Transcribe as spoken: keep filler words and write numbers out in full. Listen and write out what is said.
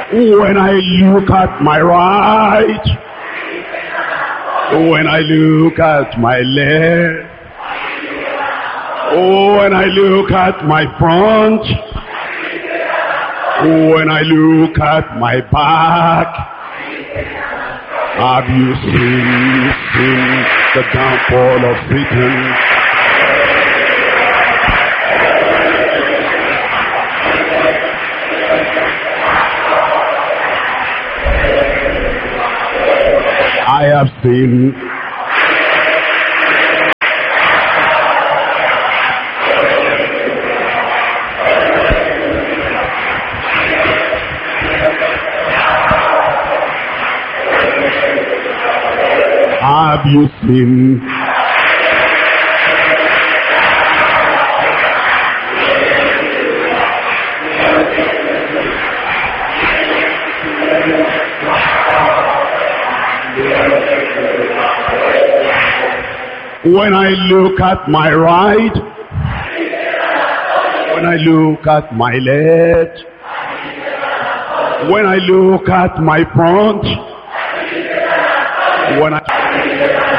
When I look at my right, when I look at my left, when I look at my front, when I look at my back, have you seen, seen the downfall of Satan? I have seen Have you seen when I look at my right, when I look at my left, when I look at my front, when I